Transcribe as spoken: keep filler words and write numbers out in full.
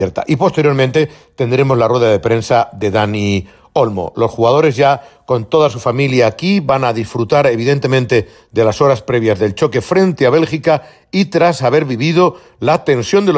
Y posteriormente tendremos la rueda de prensa de Dani Olmo. Los jugadores ya con toda su familia aquí van a disfrutar evidentemente de las horas previas del choque frente a Bélgica y tras haber vivido la tensión de los